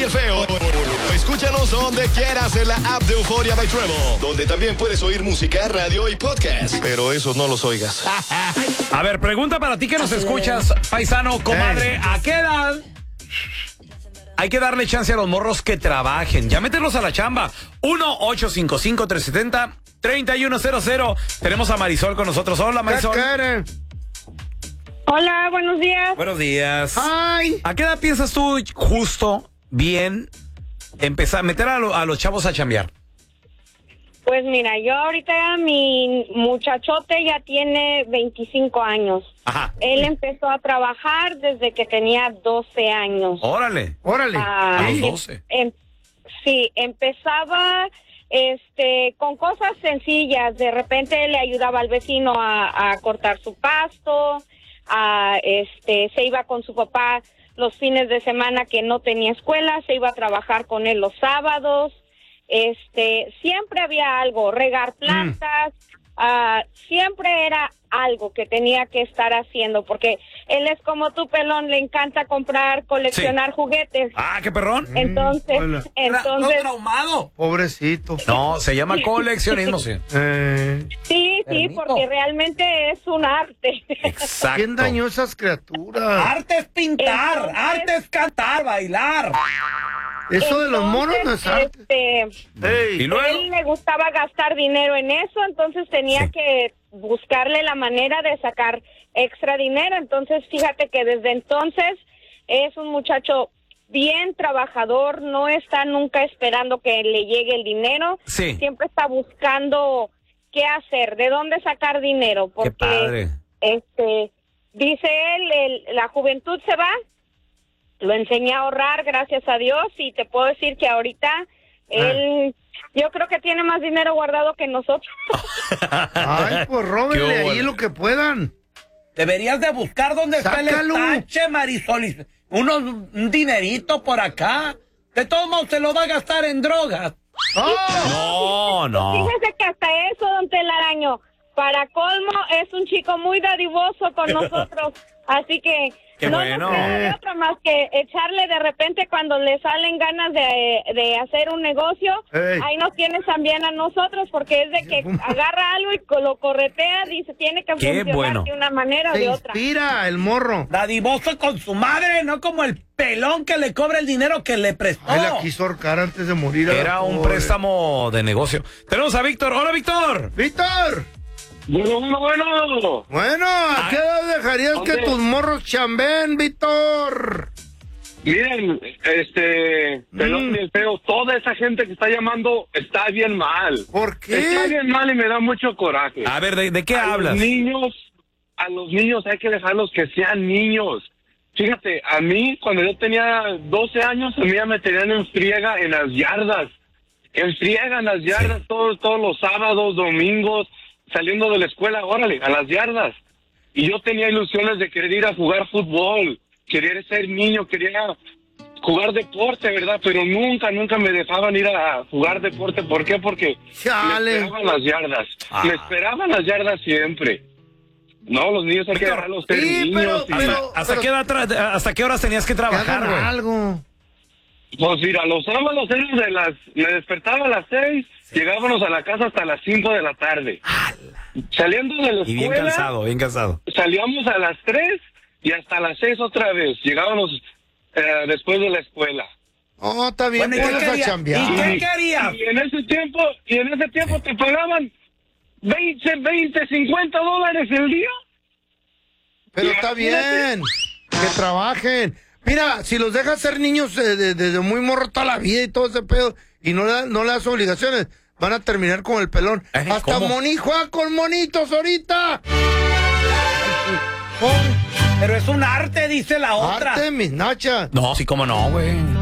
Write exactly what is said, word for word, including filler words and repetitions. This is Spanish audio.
feo. Escúchanos donde quieras en la app de Euforia by Treble, donde también puedes oír música, radio y podcast. Pero esos no los oigas. A ver, pregunta para ti que nos escuchas, paisano, comadre, ¿a qué edad hay que darle chance a los morros que trabajen? Ya mételos a la chamba. uno ocho cinco cinco, tres siete cero, tres uno cero cero. Tenemos a Marisol con nosotros. Hola, Marisol. Hola, buenos días. Buenos días. Ay. ¿A qué edad piensas tú justo, bien, empezar a meter a, lo, a los chavos a chambear? Pues mira, yo ahorita mi muchachote ya tiene veinticinco años. Ajá. Él empezó a trabajar desde que tenía doce años. Órale. Órale. Ah, A los em- doce. em- sí, empezaba este con cosas sencillas. De repente le ayudaba al vecino a, a cortar su pasto, a, este, se iba con su papá los fines de semana que no tenía escuela, se iba a trabajar con él los sábados. Este, siempre había algo, regar plantas, mm. uh, siempre era algo que tenía que estar haciendo, porque él es como tú, pelón, le encanta comprar, coleccionar sí. juguetes. Ah, qué perrón. Entonces, mm, entonces. ¿No traumado? Pobrecito. No, se llama coleccionismo, sí. Eh, sí, sí, porque realmente es un arte. Exacto. ¿Quién dañó esas criaturas? Arte es pintar, Entonces, arte es cantar, bailar. Eso entonces, de los monos no es arte. Este, Hey. ¿Y luego? él le gustaba gastar dinero en eso, entonces tenía Sí. que buscarle la manera de sacar extra dinero. Entonces, fíjate que desde entonces es un muchacho bien trabajador, no está nunca esperando que le llegue el dinero. Sí. Siempre está buscando qué hacer, de dónde sacar dinero, Qué porque padre. este dice él, el, la juventud se va. Lo enseñé a ahorrar, gracias a Dios, y te puedo decir que ahorita él, yo creo que tiene más dinero guardado que nosotros. Ay, pues róbenle Qué ahí bueno. lo que puedan. Deberías de buscar dónde está Sácalo. el estache, Marisol. y Unos, un dinerito por acá. De todos modos se lo va a gastar en drogas. ¡Oh! No, no. Fíjese que hasta eso, don Telaraño, para colmo, es un chico muy dadivoso con nosotros, así que Qué no bueno. nos queda de otra más que echarle de repente cuando le salen ganas de, de hacer un negocio. Ey. Ahí nos tienes también a nosotros, porque es de que agarra algo y co- lo corretea, dice, tiene que Qué funcionar bueno. de una manera o Se de otra. inspira el morro. Dadivoso con su madre, no como el pelón que le cobra el dinero que le prestó. Ay, la quiso ahorcar antes de morir. a la Era un pobre. préstamo de negocio. Tenemos a Víctor. Hola, Víctor. ¡Víctor! Bueno, bueno, bueno. Bueno, ¿a qué edad dejarías ¿Dónde? que tus morros chambeen, Víctor? Miren, este, pelón Mm. y el feo, toda esa gente que está llamando está bien mal. ¿Por Está qué? bien mal y me da mucho coraje. A ver, ¿de, de qué A hablas? los niños, a los niños hay que dejarlos que sean niños. Fíjate, a mí, cuando yo tenía doce años, a mí ya me tenían en friega en las yardas. En friega en las yardas Sí. todos, todos los sábados, domingos, saliendo de la escuela, órale, a las yardas. Y yo tenía ilusiones de querer ir a jugar fútbol, querer ser niño, quería jugar deporte, ¿verdad? Pero nunca, nunca me dejaban ir a jugar deporte. ¿Por qué? Porque Chale. me esperaban las yardas. Ah. Me esperaban las yardas siempre. No, los niños hay que Víctor, dejarlos ser sí, niños. pero- y- pero- ¿Hasta, qué edad tra- ¿Hasta qué horas tenías que Que trabajar, hagan güey? algo. Pues mira, los sábados eran de las... Me despertaba a las seis, llegábamos a la casa hasta las cinco de la tarde. Saliendo de la Y bien escuela, cansado, bien cansado. salíamos a las tres y hasta las seis otra vez. Llegábamos eh, después de la escuela. Oh, está bien, Bueno, ¿y qué pones a quería? chambear. ¿Y qué quería? Y en ese tiempo, y en ese tiempo te pagaban veinte, veinte, cincuenta dólares el día. Pero está bien. Que trabajen. Mira, si los dejas ser niños eh, de- desde muy morro toda la vida y todo ese pedo, y no le, no le das obligaciones, van a terminar con el pelón. ¿Eh? Hasta ¿Cómo? Moni juega con monitos ahorita. Pero es un arte, dice la otra. Arte, mis nachas. No, sí, cómo no, güey.